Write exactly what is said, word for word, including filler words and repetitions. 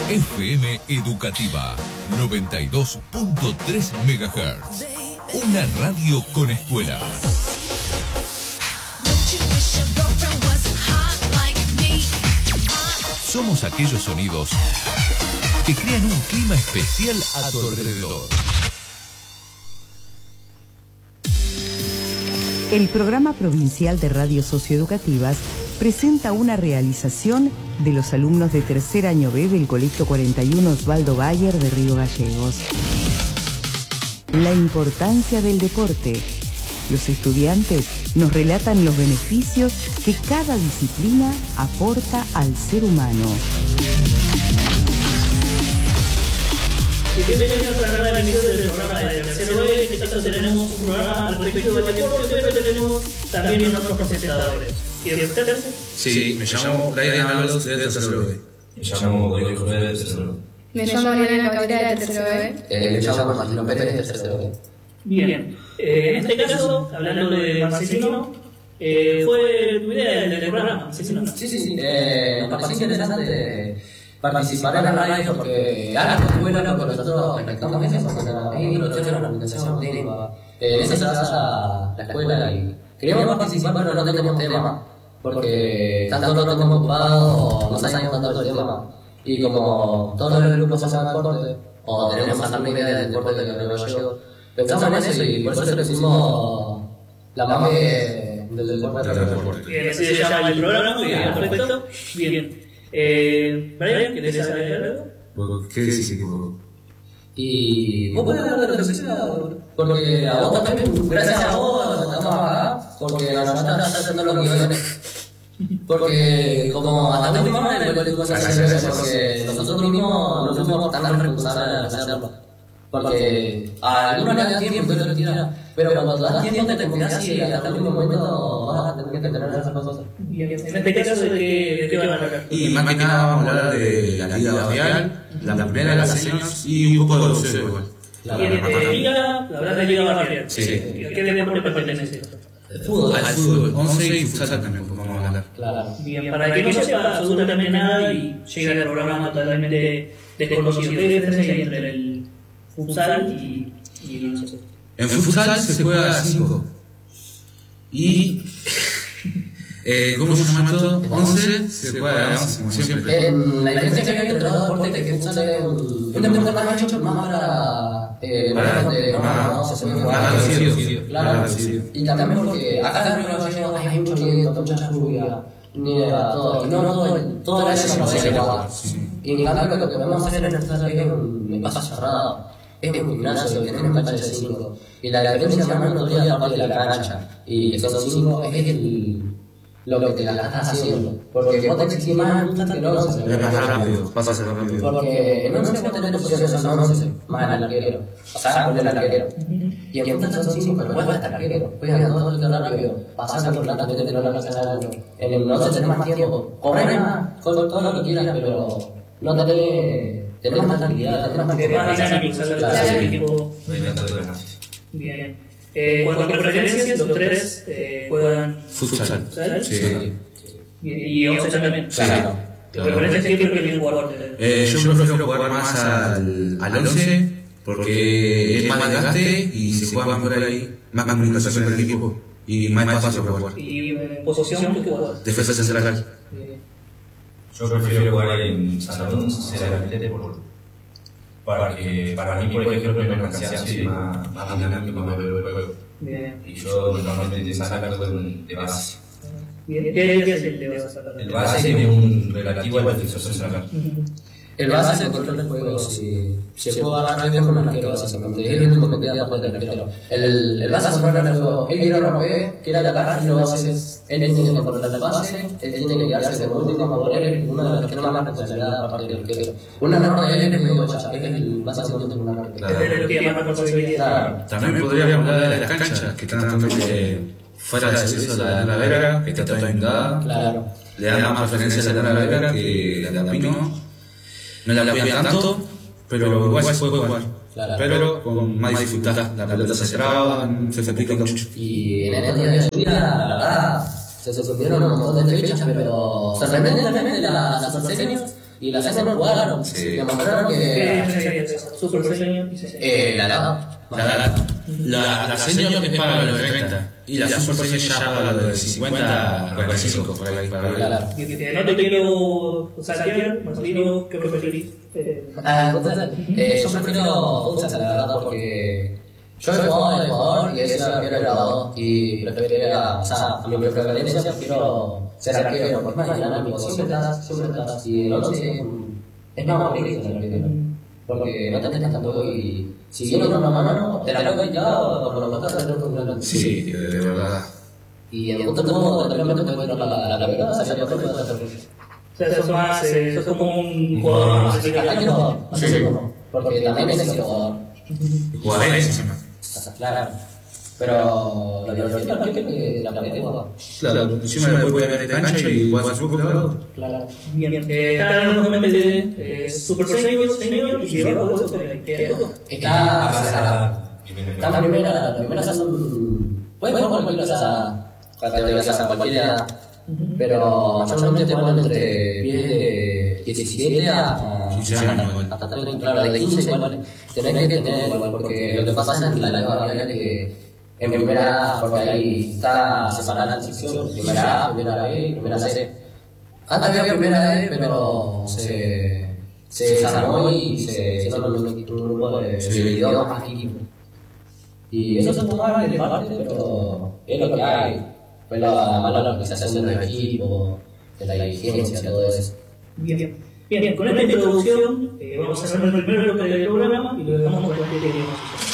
F M Educativa noventa y dos punto tres megahertz. Una radio con escuela. Somos aquellos sonidos que crean un clima especial a tu alrededor. El programa provincial de radios socioeducativas presenta una realización de los alumnos de tercer año B del Colegio cuarenta y uno Osvaldo Bayer de Río Gallegos. La importancia del deporte. Los estudiantes nos relatan los beneficios que cada disciplina aporta al ser humano. Bienvenidos a la emisión del programa de tercero B. En este caso tenemos un programa al respecto del deporte, pero tenemos también unos presentadores. ¿Quieren presentarse? Sí, me llamo Brian Ábalos de tercero B. Me llamo Rodrigo Jorge de tercero B. Me llamo Mariana Cabrera de tercero B. Eh, me llamo Marcelo Pérez de tercero B. Bien, eh, en este caso, hablando de Marcelino, eh, fue tu idea del, del programa, Marcelino. Sí, sí, sí. Eh, nos pareció interesante participar en la radio porque ahora es muy bueno porque nosotros respetamos eso, porque a mí lo tengo una organización mínima. En eso se basa la escuela y queríamos participar, pero no tenemos tema, porque tanto no estamos ocupados o no sabemos tanto el tema. Y como todos los grupos hacen deporte, o tenemos alguna idea del deporte que no yo, pensamos en eso y por eso le pusimos la mame del deporte. Bien, así se llama el programa, muy bien, perfecto. Bien. Eh, Brian, ¿querés saber algo? ¿Qué decís? Y vos podés hablar de lo que sea, porque a vos también, gracias a vos, estamos acá, porque la nota está haciendo los guiones. Porque como hasta última hora le cualquier cosa se hace, porque nosotros mismos no fuimos tan responsables de hacerlo. Porque a algunos le dan tiempo y otros tiran, pero cuando das tiempo te confías y hasta el último momento vas a tener que tener esas cosas. Bien, en este caso, ¿de qué, de qué van a hablar? Y más que nada vamos a hablar de la Liga Barrial, la primera de las señas y un poco de boxeo igual. ¿Quién de Liga? Hablar de Liga Barrial. Sí. ¿A qué deporte pertenece? Fútbol. Al fútbol, once y futsal también vamos a hablar. Claro. Bien, para que no sepa absolutamente nada y llegue al programa totalmente desconocido, ¿qué diferencia hay entre el futsal y, y el baloncesto? En futsal se juega a cinco. Y eh, ¿cómo se llama todo? once se juega a once, como siempre. En la diferencia que hay entre los deportes que futsal es un deporte más hecho más para eh, para donde no se puede jugar. Claro. Y también porque acá en Nueva York hay mucho viento, mucha lluvia, nieva, todo. Y no todo todo eso no se juega. Y en cambio lo que podemos hacer en el futsal es un espacio cerrado. Es un gimnasio, tenemos cancha de cinco. Y la diferencia más notoria es la parte de la cancha. Y esos cinco es el, lo que te la estás haciendo. Porque vos te exigís más en un futsal que no se Es más rápido, pasa a ser rápido. porque no se puede tener posiciones, son once, más el arquero. O sea, con el arquero. Y en futsal son cinco, pero puedes estar arquero. Puedes ganar todo el rápido, pasando por la tanda de no la casa del año. En el once tenés más tiempo, correr más, con todo lo que quieras, pero no tenés. Tenemos más tranquilidad, tenemos más tiempo. Bien. Eh, en cuanto a preferencias, los tres eh, juegan Futsal. Sí. Y once también. Claro. ¿Tu preferencia siempre que viene jugar? Eh, yo prefiero jugar más al, al once porque es más desgaste y se juega mejor ahí, más comunicación en el equipo y más espacio para jugar. ¿Y en posición qué juegas? Defensa central. Yo prefiero jugar en salón, sinceramente, por, para que para mí, por ejemplo, es menos cansancio y más, más dinámico, más veo el juego. Bien. Y yo normalmente saco el de base. Bien. ¿Qué es el de base? El base tiene un relativo al defensor central. El base se controla el juego, si se juega rápido con el arquero, básicamente. Es el único que queda después del arquero. El, el base se controla el juego. Él quiere romper, quiere atacar y lo hace. Él tiene que controlar el base, él tiene que quedarse como último a poner uno de los que no más responsabilidad aparte del arquero. Una norma de él es muy bocha, es el básicamente un arquero. Es el que tiene más responsabilidad. También podríamos hablar de las canchas que están totalmente fuera de acceso a la Vera, que está toda inundada. Claro. Le dan más preferencia a la Vera que a la Pino. No la cuidan tanto, pero igual se puede jugar. Claro. Pero con más dificultad. La pelota se cerraba, se complica mucho. Y en el día de lluvia, la verdad, se suspendieron un montón de fechas, pero sorprendentemente las asociaciones Y las seis no jugaron, Sí. demostraron ¿Qué que... diferencia hay entre esas? Super Senior y C C. Eh, la edad. La, la, la, la senior es para los de treinta y la super senior ya para los de cincuenta, cuarenta y cinco, por ahí, para Claro. Y que no te quiero saquear, Marcelino, ¿qué preferís? Eh, Ah, entonces, eh, yo prefiero futsal, la verdad, porque yo he jugado en el Ecuador y he sido arquero grabado y preferiría, o sea, a mi preferencia prefiero ser arquero, porque es más dinámico, siempre estás, siempre estás, y el once es más bonito ser arquero, porque no te tenés tanto y si viene con una mano, te la toca ya o por lo menos te la toca con Sí, tío, de verdad. y en otro modo, realmente te puedes tocar la la pelota, o sea, yo creo que puedes hacer o sea, sos más, eh, sos como un jugador más arquero, no sé Sí. cómo, porque también es el jugador. Jugadores encima. Claro. Pero lo divertido es que la planeta juega. Claro, encima le puede ver de cancha y jugar su poco claro. Claro. Bien, eh, está nuevamente eh, Super Senior, Senior y debajo de eso que queda todo. Está avanzada. Está la primera, la primera son. Puede jugar cualquier cosa, categorías a cualquier edad. Pero mayormente te ponen entre pies de diecisiete a quince años, igual. hasta treinta, claro, de quince igual. Tenés que tener igual, porque lo que pasa es la nueva variable que en primera, porque ahí está separada la sección, primera A, primera B, primera C. Antes había primera B, pero se, se desarmó y se hicieron un, un grupo de dividió más equipos. Y eso se tomaba en parte, pero es lo que hay. Fue la mala organización del equipo, de la dirigencia, todo eso. Bien, bien. Bien, bien, con esta introducción eh, vamos a hacer el primer bloque del programa y lo dejamos con este tema.